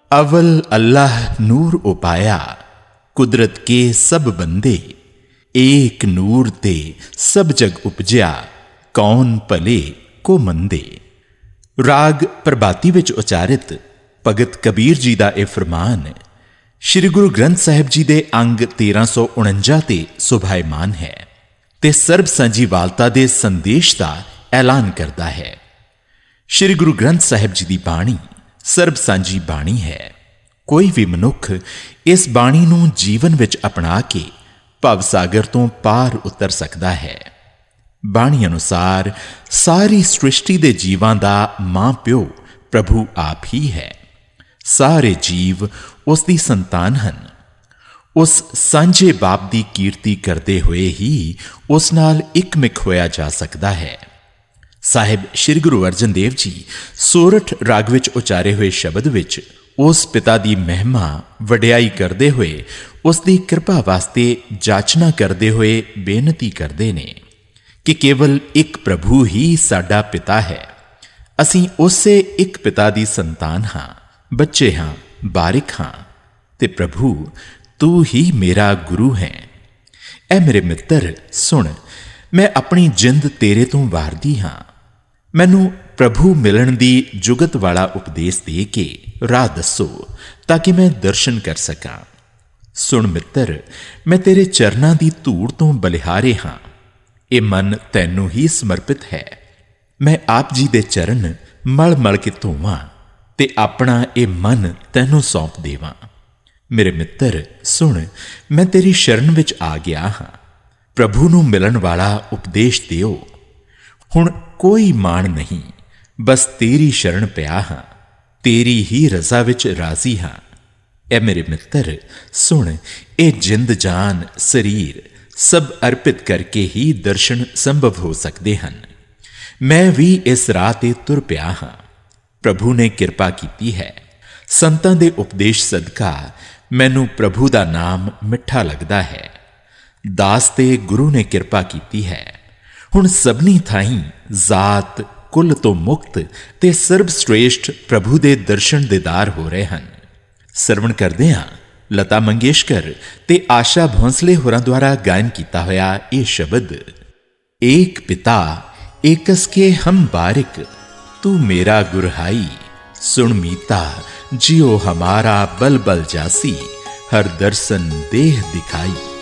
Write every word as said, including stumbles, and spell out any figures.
अवल अल्लाह नूर उपाया, कुदरत के सब बंदे। एक नूर ते सब जग उपजया, कौन भले को मंदे। राग प्रभाती विच उचारित भगत कबीर जी का यह फरमान श्री गुरु ग्रंथ साहिब जी के अंग तेरह सौ उणंजा ते सुभायमान है ते सर्ब सांझीवालता के संदेश का ऐलान करता है। श्री गुरु ग्रंथ साहिब जी की बाणी सर्ब सांझी बाणी है। कोई भी मनुख इस बाणी नूं जीवन विच अपना के भवसागर तो पार उतर सकता है। बाणी अनुसार सारी सृष्टि के जीवां दा मां प्यो प्रभु आप ही है। सारे जीव उसकी संतान हन। उस सांझे बाप की कीर्ति करते हुए ही उस नाल इकमिक होया जा सकता है। साहिब श्री गुरु अर्जन देव जी सोरठ राग विच उचारे हुए शब्द विच उस पिता की महिमा वड्याई करते हुए उसकी कृपा वास्ते जाचना करते हुए बेनती करते ने कि केवल एक प्रभु ही साडा पिता है। असीं उसे एक पिता की संतान हाँ, बच्चे हाँ, बारिक हाँ ते प्रभु तू ही मेरा गुरु है। ऐ मेरे मित्र सुन, मैं अपनी जिंद तेरे तो वारदी हाँ। मैनू प्रभु मिलन दी जुगत वाला उपदेश दे के राह दसो ताकि मैं दर्शन कर सका। सुन मित्र, मैं तेरे चरना दी धूड़ तो बलिहारे हाँ। ये मन तैनू ही समर्पित है। मैं आप जी दे चरण मल मल के धोवां ते अपना ये मन तैनू सौंप देवां। मेरे मित्र सुन, मैं तेरी शरण विच आ गया हाँ। प्रभु नू मिलन वाला उपदेश दिओ। हुण कोई मान नहीं, बस तेरी शरण पिया हाँ, तेरी ही रजा विच राजी हाँ। ऐ मेरे मित्र सुन, ए जिंद जान शरीर सब अर्पित करके ही दर्शन संभव हो सकते हैं। मैं भी इस राह ते तुर पिया हाँ। प्रभु ने कृपा की है। संतां दे उपदेश सदका मैनू प्रभु का नाम मिठा लगता है। दास ते गुरु ने कृपा की है। हुण सबनी थाई जात कुल तो मुक्त ते सर्वश्रेष्ठ प्रभु दे दर्शन दीदार हो रहे हैं। सरवण करदे हां लता मंगेशकर ते आशा भोंसले होरां द्वारा गायन किया होया ये शब्द। एक पिता एकस के हम बारिक, तू मेरा गुरहाई। सुन मीता जियो हमारा बल बल जासी, हर दर्शन देह दिखाई।